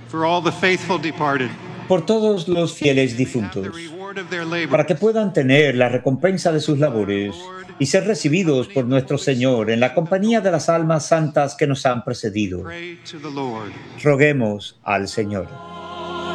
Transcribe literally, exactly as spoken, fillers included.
for all the faithful departed, por todos los fieles have the difuntos, reward of their labor. para que puedan tener la recompensa de sus labores y ser recibidos por nuestro Señor en la compañía de las almas santas que nos han precedido. Pray to the Lord. Roguemos al Señor.